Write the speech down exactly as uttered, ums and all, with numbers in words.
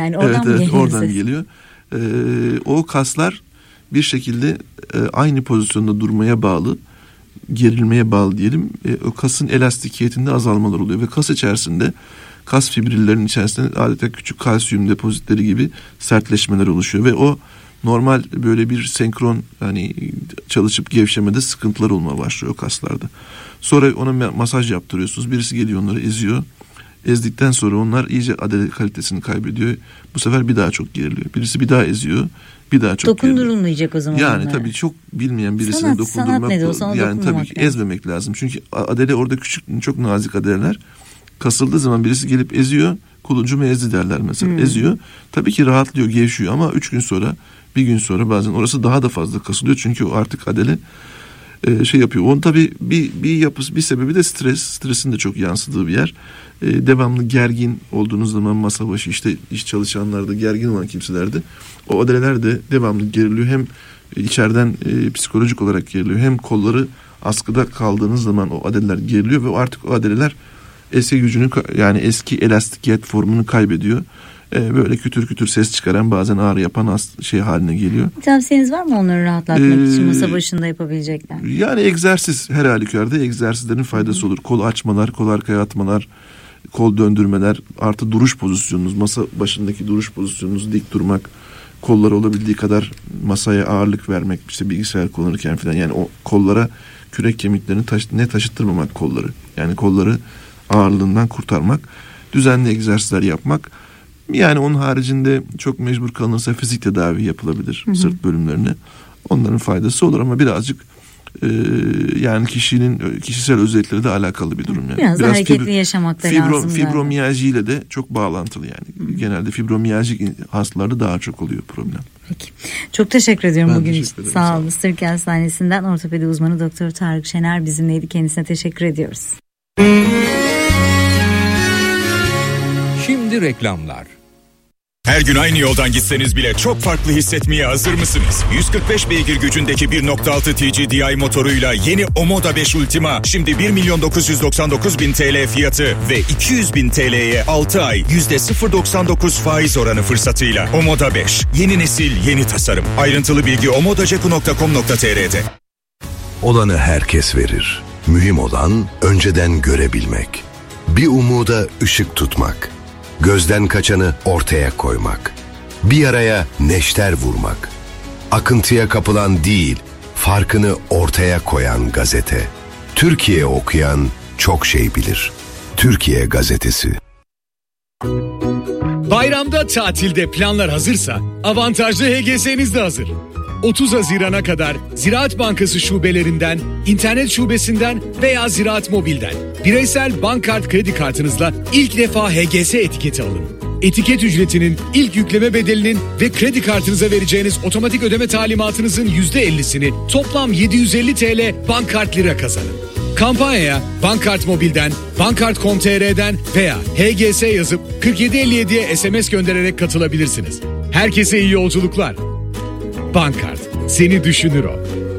yani oradan evet, mı evet, geliyor? Oradan geliyor. Ee, o kaslar bir şekilde e, aynı pozisyonda durmaya bağlı, gerilmeye bağlı diyelim. E, o kasın elastikiyetinde azalmalar oluyor ve kas içerisinde, kas fibrillerinin içerisinde adeta küçük kalsiyum depozitleri gibi sertleşmeler oluşuyor ve o normal böyle bir senkron hani çalışıp gevşemede sıkıntılar olmaya başlıyor kaslarda. Sonra ona masaj yaptırıyorsunuz. Birisi geliyor onları eziyor. Ezdikten sonra onlar iyice adele kalitesini kaybediyor. Bu sefer bir daha çok geriliyor. Birisi bir daha eziyor. Bir daha çok dokundurulmayacak o zaman. Yani onlara. Tabii çok bilmeyen birisine sanat, dokundurmak. Sanat ne de olsa yani tabii ki lazım. ezmemek lazım. Çünkü adele orada küçük, çok nazik adeleler. Kasıldığı zaman birisi gelip eziyor. Kuluncumu ezdi derler mesela. Hmm. Eziyor. Tabii ki rahatlıyor, gevşiyor ama üç gün sonra, bir gün sonra bazen orası daha da fazla kasılıyor. Çünkü o artık adele e, şey yapıyor. Onun tabii bir, bir yapısı, bir sebebi de stres. Stresin de çok yansıdığı bir yer. E, devamlı gergin olduğunuz zaman masa başı işte iş çalışanlarda, gergin olan kimselerde o adeleler de devamlı geriliyor. Hem içeriden e, psikolojik olarak geriliyor. Hem kolları askıda kaldığınız zaman o adeleler geriliyor ve artık o adeleler eski gücünü, yani eski elastikiyet formunu kaybediyor. Ee, böyle kütür kütür ses çıkaran, bazen ağrı yapan şey haline geliyor. Tavsiyeniz var mı onları rahatlatmak ee, için masa başında yapabilecekler? Yani egzersiz, her halükarda egzersizlerin faydası olur. Kol açmalar, kol arkaya atmalar, kol döndürmeler, artı duruş pozisyonunuz, masa başındaki duruş pozisyonunuzu dik durmak, kollara olabildiği kadar masaya ağırlık vermek, işte bilgisayar kullanırken falan, yani o kollara kürek kemiklerini taş, ne taşıttırmamak kolları, yani kolları ağırlığından kurtarmak, düzenli egzersizler yapmak. Yani onun haricinde çok mecbur kalınırsa fizik tedavi yapılabilir, hı hı. sırt bölümlerine. Onların faydası olur ama birazcık e, yani kişinin kişisel özellikleri de alakalı bir durum yani. Biraz, Biraz hareketli fibro, yaşamak da fibro, lazım. Fibromiyalji ile de çok bağlantılı yani. Hı hı. Genelde fibromiyalji hastalarda daha çok oluyor problem. Peki. Çok teşekkür ediyorum ben bugün teşekkür için. Sağ olun. Türkiye Hastanesi'nden ortopedi uzmanı Doktor Tarık Şener bizimleydi. Kendisine teşekkür ediyoruz. Şimdi reklamlar. Her gün aynı yoldan gitseniz bile çok farklı hissetmeye hazır mısınız? yüz kırk beş beygir gücündeki bir nokta altı T G D I motoruyla yeni Omoda beş Ultima şimdi bir milyon dokuz yüz doksan dokuz bin T L fiyatı ve iki yüz bin T L'ye altı ay yüzde sıfır virgül doksan dokuz faiz oranı fırsatıyla. Omoda beş, yeni nesil, yeni tasarım. Ayrıntılı bilgi omodaceku nokta com nokta t r'de. Olanı herkes verir. Mühim olan önceden görebilmek. Bir umuda ışık tutmak. Gözden kaçanı ortaya koymak. Bir araya neşter vurmak. Akıntıya kapılan değil, farkını ortaya koyan gazete. Türkiye okuyan çok şey bilir. Türkiye Gazetesi. Bayramda, tatilde planlar hazırsa avantajlı H G S'niz de hazır. otuz Haziran'a kadar Ziraat Bankası şubelerinden, internet şubesinden veya Ziraat Mobil'den bireysel bankkart kredi kartınızla ilk defa H G S etiketi alın. Etiket ücretinin, ilk yükleme bedelinin ve kredi kartınıza vereceğiniz otomatik ödeme talimatınızın yüzde ellisini toplam yedi yüz elli T L bankkart lira kazanın. Kampanyaya Bankkart Mobil'den, bankkart nokta com nokta t r'den veya H G S yazıp kırk yedi elli yediye S M S göndererek katılabilirsiniz. Herkese iyi yolculuklar. Bankkart, seni düşünür o.